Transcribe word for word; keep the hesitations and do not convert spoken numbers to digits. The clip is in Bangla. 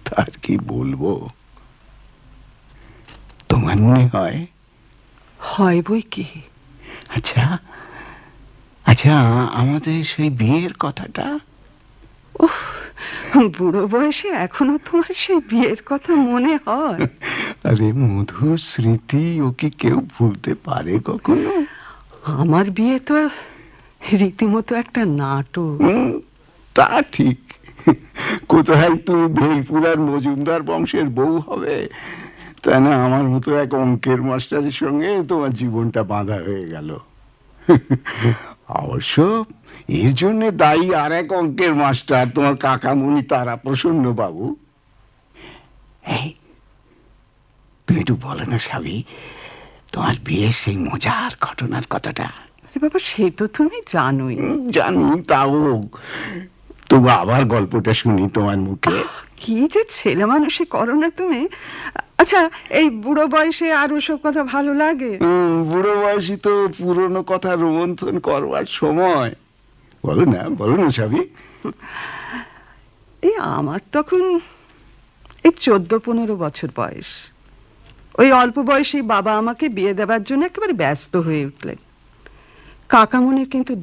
তার কি বলবো। তোমার মনে হয়? হয় বই কি। আচ্ছা আচ্ছা আমাদের সেই বিয়ের কথাটা। উফ, বুড়ো বয়সে এখনো তোমার সেই বিয়ের কথা মনে হয়? আরে মধুর স্মৃতি ও কি কেউ ভুলতে পারে কখনো? আমার বিয়ে তো রীতিমতো একটা নাটক। হুম, তা ঠিক। কোথায় তুমি ভেলপুরার মজুমদার বংশের বউ হবে, তাই না আমার মতো এক অঙ্কের মাস্টারের সঙ্গে তোমার জীবনটা বাঁধা হয়ে গেল। অবশ্য এর জন্য দায়ী আর এক অঙ্কের মাস্টার, তোমার কাকামণি তারা প্রসন্ন বাবু। এই, তুমি একটু বলো না সাবি, তোমার বিয়ের সেই মজার ঘটনার কথাটা। আরে বাবা, সে তো তুমি জানোই। উম, জানি, তাও তবু আবার গল্পটা শুনি তোমার মুখে। আহ, কি যে ছেলে মানুষে করো না তুমি। আচ্ছা, এই বুড়ো বয়সে আর ওসব কথা ভালো লাগে? উম, বুড়ো বয়সী তো পুরনো কথা রোমন্থন করবার সময়। বলো না, বলো না সাবি। এই আমার তখন এই চোদ্দ পনেরো বছর বয়স। ওই অল্প বয়সী বাবা আমাকে বিয়ে দেবার জন্য একেবারে ব্যস্ত হয়ে উঠলেন। কাকামণির কিন্তু